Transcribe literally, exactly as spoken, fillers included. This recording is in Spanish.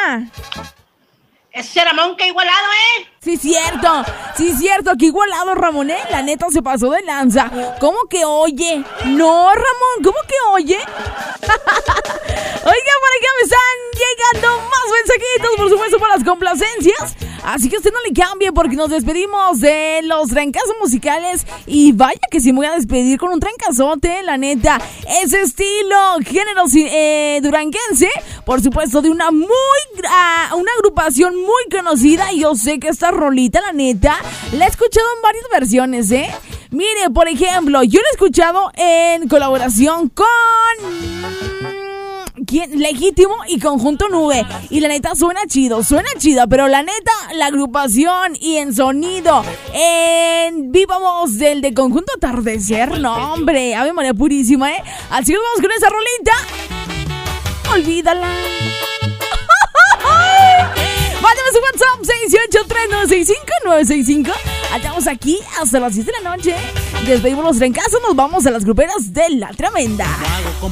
Ese Ramón, que igualado, ¿eh? Sí, cierto, sí, cierto, que igualado, Ramón, ¿eh? La neta se pasó de lanza. ¿Cómo que oye? No, Ramón, ¿cómo que oye? Oiga, por acá me están llegando más mensajitos, por supuesto, para las complacencias. Así que usted no le cambie porque nos despedimos de los trancazos musicales. Y vaya que sí me voy a despedir con un trancazote, la neta. Ese estilo, género eh, duranguense, por supuesto, de una muy, uh, una agrupación muy conocida. Y yo sé que esta rolita, la neta, la he escuchado en varias versiones, ¿eh? Mire, por ejemplo, yo la he escuchado en colaboración con... ¿Quién? Legítimo y Conjunto Nube. Y la neta suena chido, suena chida. Pero la neta, la agrupación y en sonido, en viva voz del de Conjunto Atardecer. No, hombre, Ave María Purísima, ¿eh? Así que vamos con esa rolita. Olvídala. Mándame su WhatsApp seis ocho tres nueve seis cinco nueve seis cinco. Estamos aquí hasta las diez de la noche. Despedimos los trencazos, nos vamos a las gruperas de La Tremenda.